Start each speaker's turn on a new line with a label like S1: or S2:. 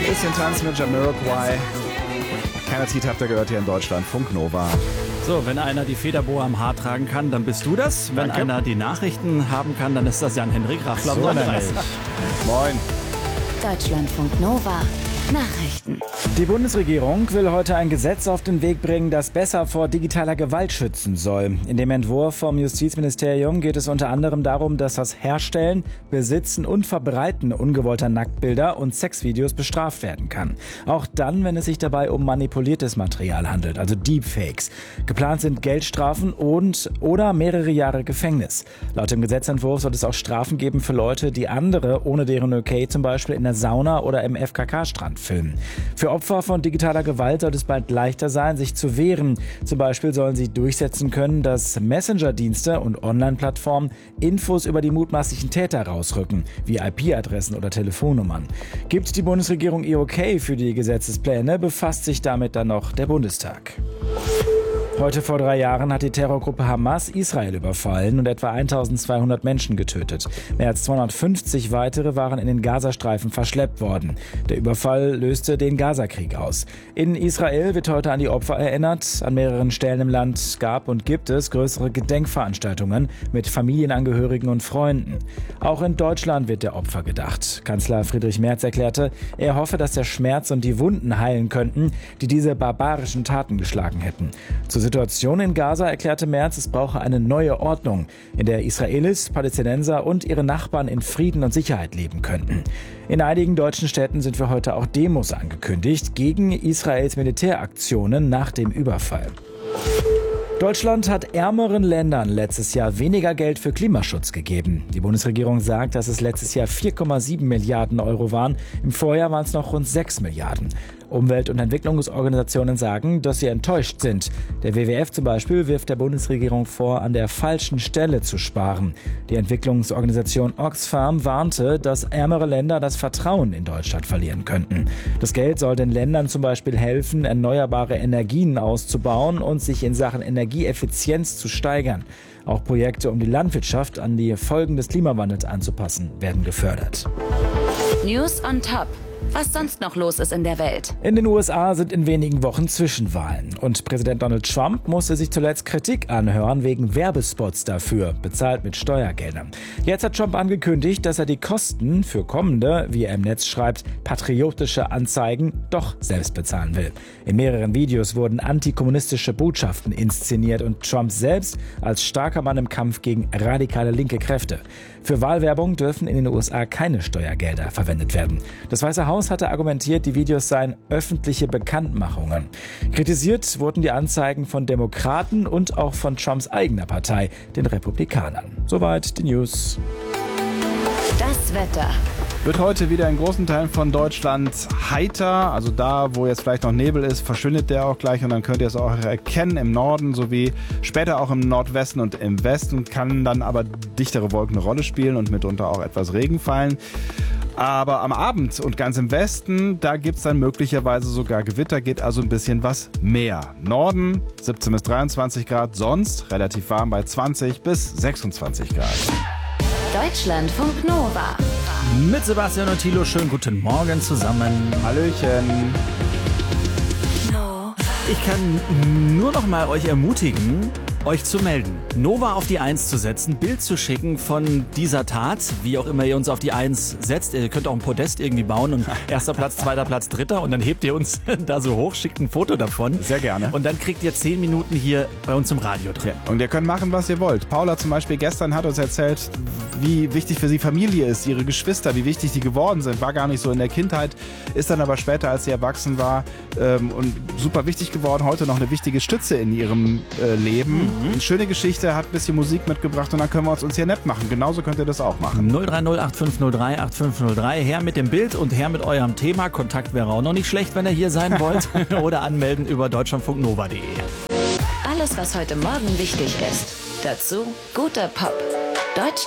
S1: Bisschen Tanz mit Jamiroquai. Keiner Tiet habt ihr gehört hier in Deutschland. Funk Nova.
S2: So, wenn einer die Federboa am Haar tragen kann, dann bist du das. Wenn einer die Nachrichten haben kann, dann ist das Jan-Henrik Raffler.
S1: So Moin.
S3: Deutschlandfunk Nova. Nachrichten.
S4: Die Bundesregierung will heute ein Gesetz auf den Weg bringen, das besser vor digitaler Gewalt schützen soll. In dem Entwurf vom Justizministerium geht es unter anderem darum, dass das Herstellen, Besitzen und Verbreiten ungewollter Nacktbilder und Sexvideos bestraft werden kann. Auch dann, wenn es sich dabei um manipuliertes Material handelt, also Deepfakes. Geplant sind Geldstrafen oder mehrere Jahre Gefängnis. Laut dem Gesetzentwurf soll es auch Strafen geben für Leute, die andere ohne deren Okay zum Beispiel in der Sauna oder im FKK-Strand filmen. Für Opfer von digitaler Gewalt soll es bald leichter sein, sich zu wehren. Zum Beispiel sollen sie durchsetzen können, dass Messenger-Dienste und Online-Plattformen Infos über die mutmaßlichen Täter rausrücken, wie IP-Adressen oder Telefonnummern. Gibt die Bundesregierung ihr Okay für die Gesetzespläne, befasst sich damit dann noch der Bundestag. Heute vor 3 Jahren hat die Terrorgruppe Hamas Israel überfallen und etwa 1200 Menschen getötet. Mehr als 250 weitere waren in den Gazastreifen verschleppt worden. Der Überfall löste den Gazakrieg aus. In Israel wird heute an die Opfer erinnert. An mehreren Stellen im Land gab und gibt es größere Gedenkveranstaltungen mit Familienangehörigen und Freunden. Auch in Deutschland wird der Opfer gedacht. Kanzler Friedrich Merz erklärte, er hoffe, dass der Schmerz und die Wunden heilen könnten, die diese barbarischen Taten geschlagen hätten. Zur Situation in Gaza erklärte Merz, es brauche eine neue Ordnung, in der Israelis, Palästinenser und ihre Nachbarn in Frieden und Sicherheit leben könnten. In einigen deutschen Städten sind für heute auch Demos angekündigt gegen Israels Militäraktionen nach dem Überfall. Deutschland hat ärmeren Ländern letztes Jahr weniger Geld für Klimaschutz gegeben. Die Bundesregierung sagt, dass es letztes Jahr 4,7 Milliarden Euro waren. Im Vorjahr waren es noch rund 6 Milliarden. Umwelt- und Entwicklungsorganisationen sagen, dass sie enttäuscht sind. Der WWF zum Beispiel wirft der Bundesregierung vor, an der falschen Stelle zu sparen. Die Entwicklungsorganisation Oxfam warnte, dass ärmere Länder das Vertrauen in Deutschland verlieren könnten. Das Geld soll den Ländern zum Beispiel helfen, erneuerbare Energien auszubauen und sich in Sachen Energieeffizienz zu steigern. Auch Projekte, um die Landwirtschaft an die Folgen des Klimawandels anzupassen, werden gefördert.
S3: News on Top. Was sonst noch los ist in der Welt.
S4: In den USA sind in wenigen Wochen Zwischenwahlen. Und Präsident Donald Trump musste sich zuletzt Kritik anhören wegen Werbespots dafür, bezahlt mit Steuergeldern. Jetzt hat Trump angekündigt, dass er die Kosten für kommende, wie er im Netz schreibt, patriotische Anzeigen doch selbst bezahlen will. In mehreren Videos wurden antikommunistische Botschaften inszeniert und Trump selbst als starker Mann im Kampf gegen radikale linke Kräfte. Für Wahlwerbung dürfen in den USA keine Steuergelder verwendet werden. Das Weiße Haus hatte argumentiert, die Videos seien öffentliche Bekanntmachungen. Kritisiert wurden die Anzeigen von Demokraten und auch von Trumps eigener Partei, den Republikanern. Soweit die News.
S3: Das Wetter.
S1: Wird heute wieder in großen Teilen von Deutschland heiter. Also da, wo jetzt vielleicht noch Nebel ist, verschwindet der auch gleich und dann könnt ihr es auch erkennen im Norden sowie später auch im Nordwesten und im Westen. Kann dann aber dichtere Wolken eine Rolle spielen und mitunter auch etwas Regen fallen. Aber am Abend und ganz im Westen, da gibt es dann möglicherweise sogar Gewitter, geht also ein bisschen was mehr. Norden 17 bis 23 Grad, sonst relativ warm bei 20 bis 26 Grad.
S3: Deutschlandfunk Nova.
S2: Mit Sebastian und Thilo, schönen guten Morgen zusammen.
S1: Hallöchen.
S2: Ich kann nur noch mal euch ermutigen, euch zu melden. Nova auf die 1 zu setzen, Bild zu schicken von dieser Tat, wie auch immer ihr uns auf die 1 setzt. Ihr könnt auch ein Podest irgendwie bauen und 1. Platz, 2. Platz, 3. und dann hebt ihr uns da so hoch, schickt ein Foto davon.
S1: Sehr gerne.
S2: Und dann kriegt ihr 10 Minuten hier bei uns im Radio drin.
S1: Ja, und ihr könnt machen, was ihr wollt. Paula zum Beispiel gestern hat uns erzählt, wie wichtig für sie Familie ist, ihre Geschwister, wie wichtig die geworden sind. War gar nicht so in der Kindheit, ist dann aber später, als sie erwachsen war und super wichtig geworden. Heute noch eine wichtige Stütze in ihrem Leben. Eine schöne Geschichte, hat ein bisschen Musik mitgebracht und dann können wir uns hier nett machen. Genauso könnt ihr das auch machen.
S2: 030 8503 8503. Her mit dem Bild und her mit eurem Thema. Kontakt wäre auch noch nicht schlecht, wenn ihr hier sein wollt. Oder anmelden über deutschlandfunknova.de.
S3: Alles, was heute Morgen wichtig ist. Dazu guter Pop. Deutschland.